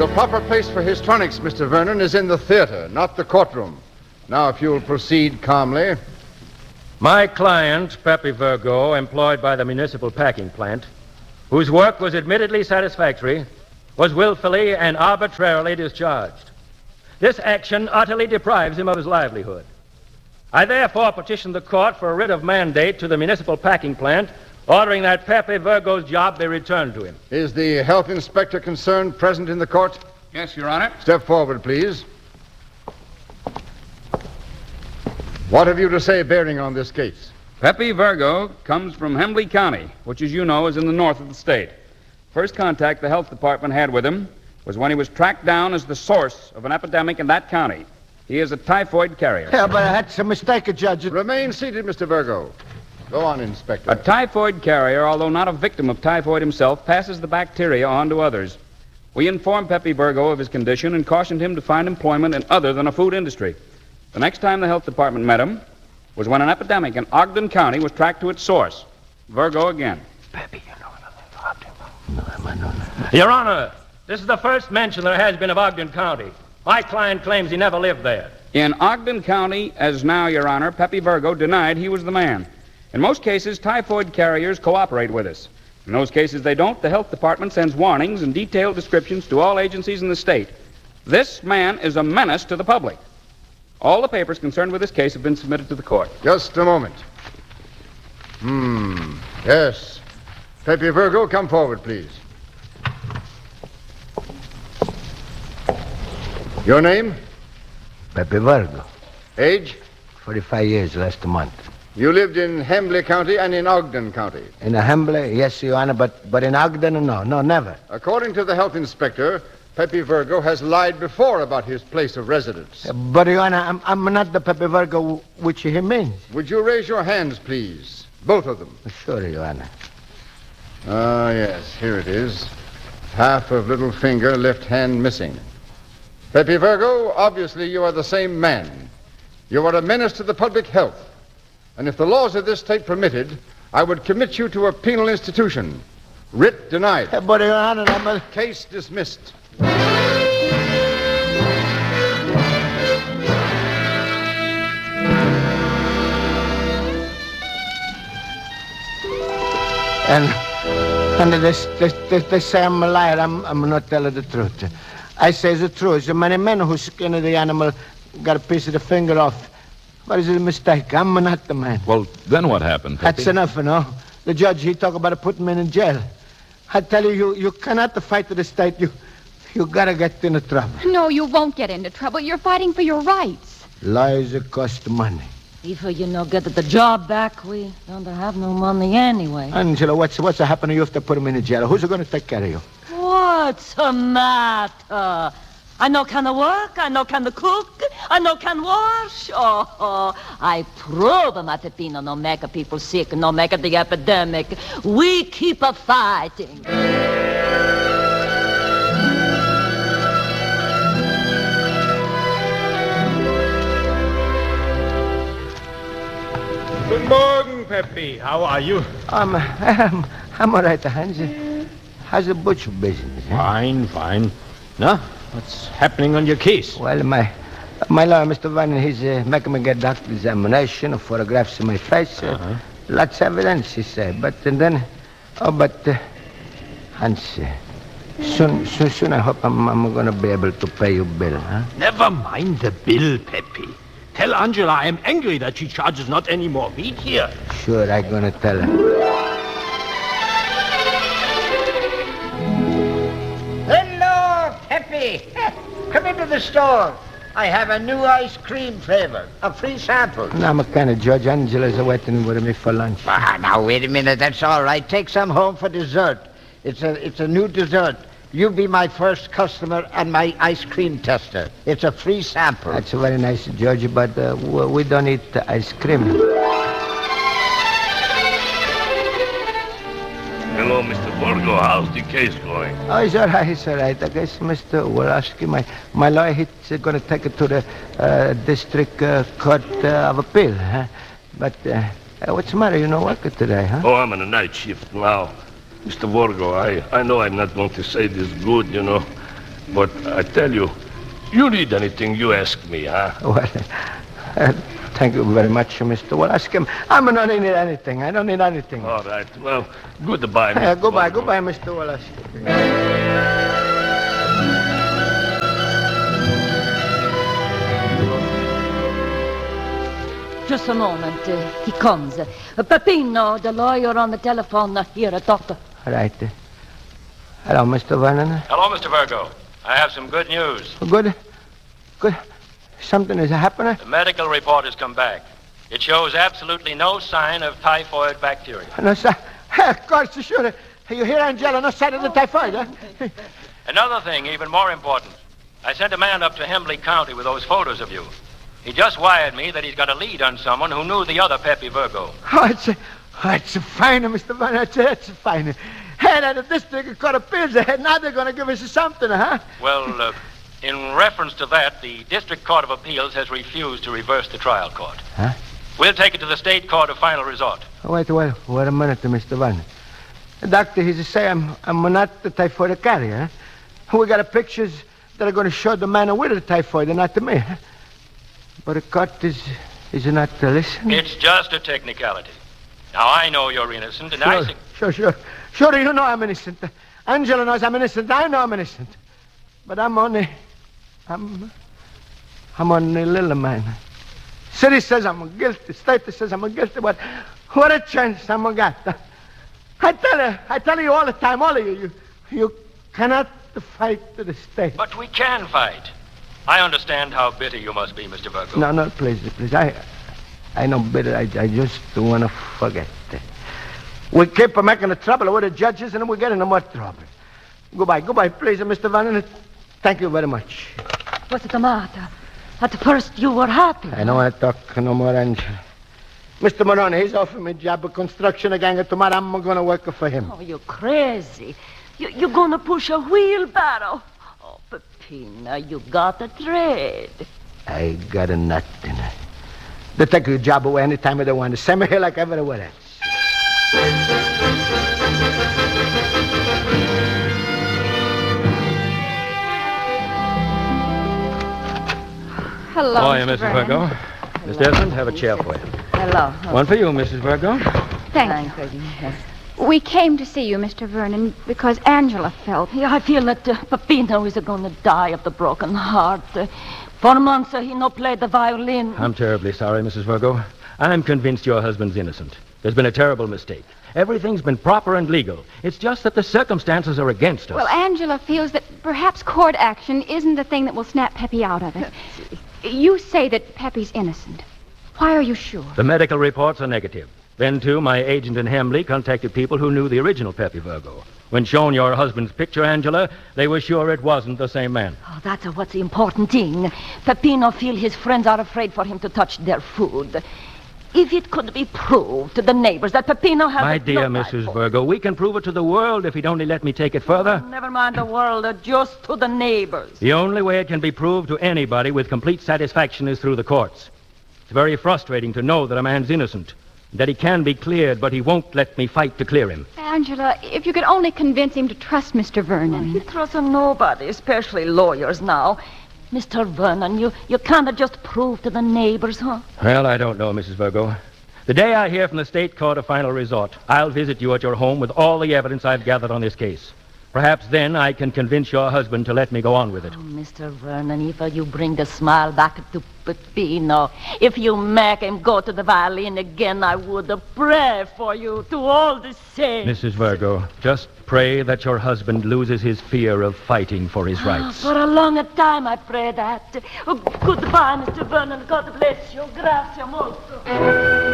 The proper place for histrionics, Mr. Vernon, is in the theater, not the courtroom. Now, if you'll proceed calmly. My client, Pepe Virgo, employed by the municipal packing plant, whose work was admittedly satisfactory, was willfully and arbitrarily discharged. This action utterly deprives him of his livelihood. I therefore petition the court for a writ of mandate to the municipal packing plant, ordering that Pepe Virgo's job be returned to him. Is the health inspector concerned present in the court? Yes, Your Honor. Step forward, please. What have you to say bearing on this case? Pepe Virgo comes from Hembley County, which, as you know, is in the north of the state. First contact the health department had with him was when he was tracked down as the source of an epidemic in that county. He is a typhoid carrier. Yeah, but that's a mistake, Judge. Remain seated, Mr. Virgo. Go on, Inspector. A typhoid carrier, although not a victim of typhoid himself, passes the bacteria on to others. We informed Pepe Virgo of his condition and cautioned him to find employment in other than a food industry. The next time the health department met him was when an epidemic in Ogden County was tracked to its source. Virgo again. Pepe, you know. Your Honor, this is the first mention there has been of Ogden County. My client claims he never lived there. In Ogden County, as now, Your Honor, Pepe Virgo denied he was the man. In most cases, typhoid carriers cooperate with us. In those cases they don't, the health department sends warnings and detailed descriptions to all agencies in the state. This man is a menace to the public. All the papers concerned with this case have been submitted to the court. Just a moment. Yes. Pepe Virgo, come forward, please. Your name? Pepe Virgo. Age? 45 years last month. You lived in Hembley County and in Ogden County. In Hembley, yes, Your Honor, but in Ogden, no, never. According to the health inspector, Pepe Virgo has lied before about his place of residence. But, Your Honor, I'm not the Pepe Virgo which he means. Would you raise your hands, please? Both of them. Sure, Your Honor. Ah, yes, here it is. Half of little finger, left hand missing. Pepe Virgo, obviously you are the same man. You are a menace to the public health. And if the laws of this state permitted, I would commit you to a penal institution. Writ denied. But, Your Honor, I'm a... Case dismissed. And they say I'm a liar. I'm not telling the truth. I say the truth. The many men who skin of the animal got a piece of the finger off. But it's a mistake. I'm not the man. Well, then what happened, Pepe? That's enough, you know. The judge, he talk about putting me in jail. I tell you cannot fight to the state. You gotta get into trouble. No, you won't get into trouble. You're fighting for your rights. Lies cost money. If you get the job back, we don't have no money anyway. Angela, what's happening? You have to put him in jail. Who's going to take care of you? What's the matter? I know can work, I know can cook, I know can wash. Oh, I prove that it no make people sick, no make the epidemic. We keep fighting. Good morning, Pepe. How are you? I'm all right, Hans. How's the butcher business? Fine. Now, what's happening on your case? Well, my lawyer, Mr. Vernon, he's making me get doctor examination, photographs of my face. Lots of evidence, he said. But Hans, soon I hope I'm going to be able to pay your bill, huh? Never mind the bill, Pepe. Tell Angela I'm angry that she charges not any more meat here. Sure, I'm going to tell her. Hello, Pepe. Come into the store. I have a new ice cream flavor, a free sample. No, I'm a kind of Judge. Angela's waiting with me for lunch. Now, wait a minute. That's all right. Take some home for dessert. It's a new dessert. You be my first customer and my ice cream tester. It's a free sample. That's very nice, George, but we don't eat ice cream. Hello, Mr. Virgo. How's the case going? Oh, it's all right. I guess Mr. Woloski, my lawyer, he's going to take it to the district court of appeal. Huh? But what's the matter? You no work today, huh? Oh, I'm on a night shift now. Mr. Virgo, I know I'm not going to say this good, you know, But I tell you, you need anything, you ask me, huh? Well, thank you very much, Mr. Wallace. I'm not need anything. I don't need anything. All right. Well, goodbye, Mr. Goodbye, Borgo. goodbye, Mr. Wallace. Just a moment. He comes. Peppino, the lawyer on the telephone. Here, doctor. All right. Hello, Mr. Vernon. Hello, Mr. Virgo. I have some good news. Good. Something is happening. The medical report has come back. It shows absolutely no sign of typhoid bacteria. No, sir. Of course, sure. You hear, Angela? No sign of the typhoid, huh? Another thing, even more important. I sent a man up to Hembley County with those photos of you. He just wired me that he's got a lead on someone who knew the other Pepe Virgo. It's fine, Mr. Vernon. It's fine. Hey, now the district court appeals ahead. Now they're going to give us something, huh? Well, in reference to that, the District Court of Appeals has refused to reverse the trial court. Huh? We'll take it to the State Court of Final Resort. Wait a minute, Mr. Vernon. The doctor, he's saying I'm not the typhoid carrier, huh? We got pictures that are going to show the man with the typhoid and not to me, huh? But the court is not to listen. It's just a technicality. Now, I know you're innocent, and I think... Sure, you know I'm innocent. Angela knows I'm innocent. I know I'm innocent. But I'm only a little man. City says I'm guilty. State says I'm guilty. But what a chance I'm got. I tell you all the time, all of you cannot fight to the state. But we can fight. I understand how bitter you must be, Mr. Virgo. No, please. I know bitter. I just want to forget. We keep making the trouble with the judges, and then we get into more trouble. Goodbye, please, Mr. Vernon. Thank you very much. What's the matter? At first you were happy. I don't want to talk no more, Angela. Mr. Moroni, he's offered me a job of construction again, and tomorrow I'm going to work for him. Oh, you're crazy. You're going to push a wheelbarrow. Oh, Peppino, you got a trade. I got a nothing. They take your job away any time they want. Same here like everywhere else. Hello, Oh, yeah, Mrs. Virgo. Miss Desmond, have a chair for you. Hello. One for you, Mrs. Virgo. Thank you. Yes. We came to see you, Mr. Vernon, because Angela felt... Yeah, I feel that Peppino is going to die of the broken heart. For months, he no played the violin. I'm terribly sorry, Mrs. Virgo. I'm convinced your husband's innocent. There's been a terrible mistake. Everything's been proper and legal. It's just that the circumstances are against us. Well, Angela feels that perhaps court action isn't the thing that will snap Pepe out of it. You say that Pepe's innocent. Why are you sure? The medical reports are negative. Then, too, my agent in Hembley contacted people who knew the original Pepe Virgo. When shown your husband's picture, Angela, they were sure it wasn't the same man. Oh, that's what's the important thing. Peppino feel his friends are afraid for him to touch their food. If it could be proved to the neighbors that Peppino had... My dear Mrs. Virgo, we can prove it to the world if he'd only let me take it further. Never mind the world, just to the neighbors. The only way it can be proved to anybody with complete satisfaction is through the courts. It's very frustrating to know that a man's innocent, that he can be cleared, but he won't let me fight to clear him. Angela, if you could only convince him to trust Mr. Vernon. He trusts nobody, especially lawyers now. Mr. Vernon, you can't just prove to the neighbors, huh? Well, I don't know, Mrs. Virgo. The day I hear from the State Court of Final Resort, I'll visit you at your home with all the evidence I've gathered on this case. Perhaps then I can convince your husband to let me go on with it. Oh, Mr. Vernon, if you bring the smile back to Peppino, if you make him go to the violin again, I would pray for you to all the same. Mrs. Virgo, just pray that your husband loses his fear of fighting for his rights. For a long time I pray that. Oh, goodbye, Mr. Vernon. God bless you. Grazie molto.